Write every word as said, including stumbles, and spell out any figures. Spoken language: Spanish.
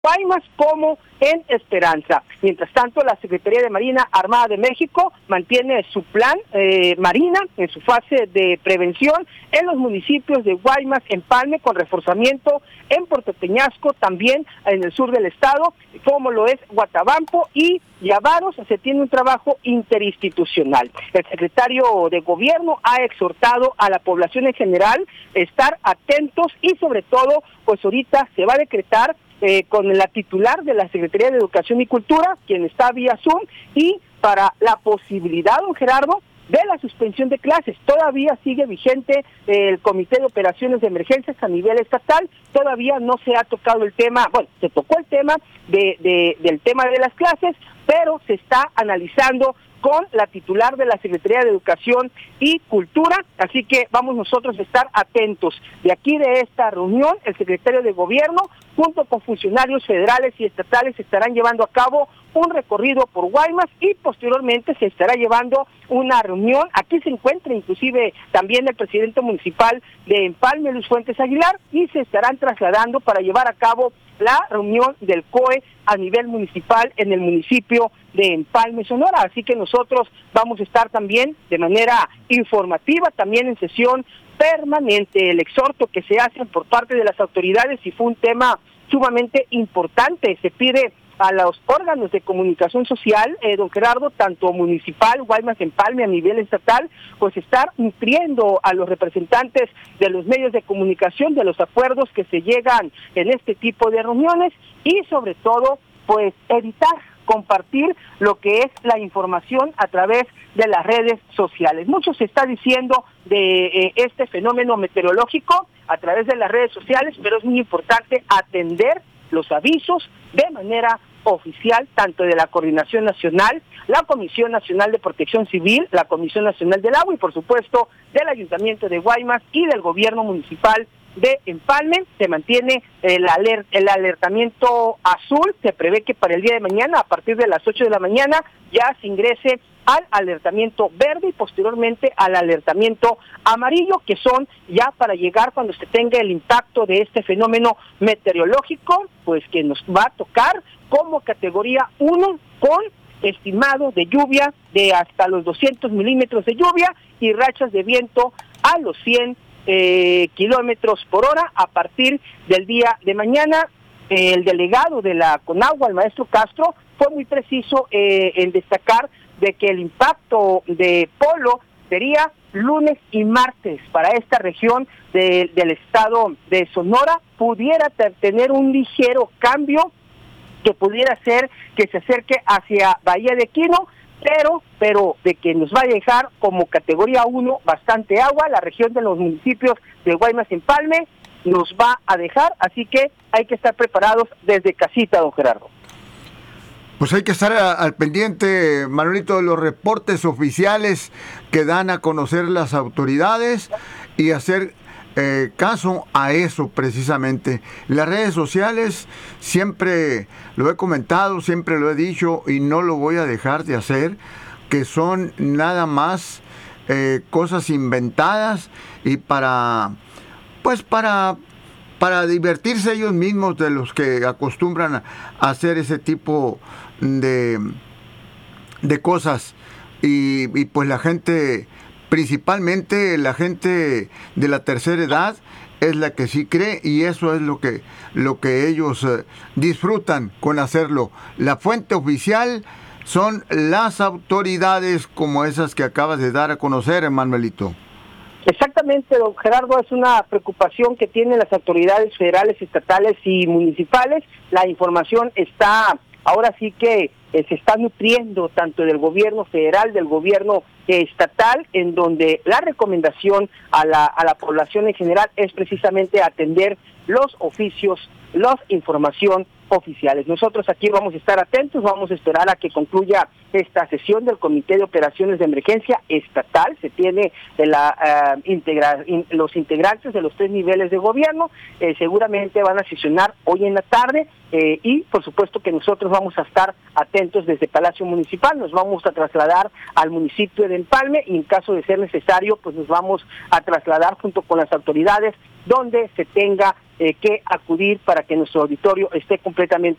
Guaymas como en Esperanza. Mientras tanto, la Secretaría de Marina Armada de México mantiene su plan eh, Marina en su fase de prevención en los municipios de Guaymas, Empalme, con reforzamiento en Puerto Peñasco, también en el sur del estado, como lo es Guatabampo y Yavaros. Se tiene un trabajo interinstitucional. El secretario de Gobierno ha exhortado a la población en general a estar atentos y sobre todo, pues ahorita se va a decretar Eh, con la titular de la Secretaría de Educación y Cultura, quien está vía Zoom, y para la posibilidad, don Gerardo, de la suspensión de clases. Todavía sigue vigente eh, el Comité de Operaciones de Emergencias a nivel estatal, todavía no se ha tocado el tema, bueno, se tocó el tema de, de del tema de las clases, pero se está analizando con la titular de la Secretaría de Educación y Cultura, así que vamos nosotros a estar atentos. De aquí de esta reunión, el secretario de Gobierno, junto con funcionarios federales y estatales, estarán llevando a cabo un recorrido por Guaymas y posteriormente se estará llevando una reunión. Aquí se encuentra inclusive también el presidente municipal de Empalme, Luis Fuentes Aguilar, y se estarán trasladando para llevar a cabo la reunión del C O E a nivel municipal en el municipio de Empalme, Sonora. Así que nosotros vamos a estar también de manera informativa, también en sesión permanente. El exhorto que se hace por parte de las autoridades, y fue un tema sumamente importante, se pide a los órganos de comunicación social, eh, don Gerardo, tanto municipal, Guaymas, Empalme, a nivel estatal, pues estar nutriendo a los representantes de los medios de comunicación de los acuerdos que se llegan en este tipo de reuniones y sobre todo, pues evitar compartir lo que es la información a través de las redes sociales. Mucho se está diciendo de eh, este fenómeno meteorológico a través de las redes sociales, pero es muy importante atender los avisos de manera oficial, tanto de la Coordinación Nacional, la Comisión Nacional de Protección Civil, la Comisión Nacional del Agua y por supuesto del Ayuntamiento de Guaymas y del Gobierno Municipal de Empalme. Se mantiene el, aler, el alertamiento azul. Se prevé que para el día de mañana, a partir de las ocho de la mañana, ya se ingrese al alertamiento verde y posteriormente al alertamiento amarillo, que son ya para llegar cuando se tenga el impacto de este fenómeno meteorológico, pues que nos va a tocar como categoría uno, con estimado de lluvia de hasta los doscientos milímetros de lluvia y rachas de viento a los cien eh, kilómetros por hora a partir del día de mañana. El delegado de la Conagua, el maestro Castro, fue muy preciso eh, en destacar de que el impacto de Polo sería lunes y martes para esta región de, del estado de Sonora. Pudiera tener un ligero cambio que pudiera ser que se acerque hacia Bahía de Quino, pero pero de que nos va a dejar como categoría uno bastante agua. La región de los municipios de Guaymas y Empalme nos va a dejar, así que hay que estar preparados desde casita, don Gerardo. Pues hay que estar a, al pendiente, Manuelito, de los reportes oficiales que dan a conocer las autoridades y hacer eh, caso a eso precisamente. Las redes sociales, siempre lo he comentado, siempre lo he dicho y no lo voy a dejar de hacer, que son nada más eh, cosas inventadas y para, pues para... para divertirse ellos mismos, de los que acostumbran a hacer ese tipo de, de cosas. Y, y pues la gente, principalmente la gente de la tercera edad, es la que sí cree, y eso es lo que, lo que ellos eh, disfrutan con hacerlo. La fuente oficial son las autoridades como esas que acabas de dar a conocer, Manuelito. Exactamente, don Gerardo, es una preocupación que tienen las autoridades federales, estatales y municipales. La información está, ahora sí que eh, se está nutriendo tanto del gobierno federal, del gobierno eh, estatal, en donde la recomendación a la, a la población en general es precisamente atender los oficios, la información oficiales. Nosotros aquí vamos a estar atentos, vamos a esperar a que concluya esta sesión del Comité de Operaciones de Emergencia Estatal. Se tiene de la, uh, integra, in, los integrantes de los tres niveles de gobierno, eh, seguramente van a sesionar hoy en la tarde eh, y por supuesto que nosotros vamos a estar atentos desde Palacio Municipal, nos vamos a trasladar al municipio de Empalme y en caso de ser necesario, pues nos vamos a trasladar junto con las autoridades donde se tenga eh, que acudir para que nuestro auditorio esté completamente